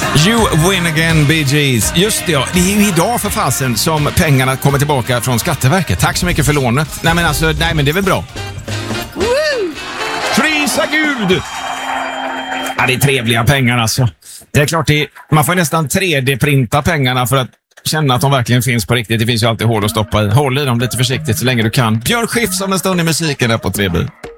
You win again, Bee Gees. Just det, ja. Det är ju idag för fasen som pengarna kommer tillbaka från Skatteverket. Tack så mycket för lånet. Nej men det är väl bra. Woo! Prisa Gud! Ja, det är trevliga pengar alltså. Det är klart, man får nästan 3D-printa pengarna för att känna att de verkligen finns på riktigt. Det finns ju alltid hål att stoppa i. Håll i dem lite försiktigt så länge du kan. Björn Skifs om en stund i musiken där på 3B.